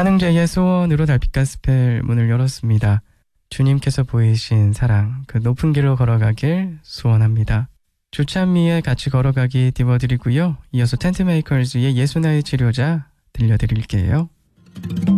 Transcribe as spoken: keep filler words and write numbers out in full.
한흥재의 소원으로 달빛 가스펠 문을 열었습니다. 주님께서 보이신 사랑, 그 높은 길로 걸어가길 소원합니다. 주찬미의 같이 걸어가기 띄워드리고요. 이어서 텐트메이커즈의 예수나의 치료자 들려드릴게요.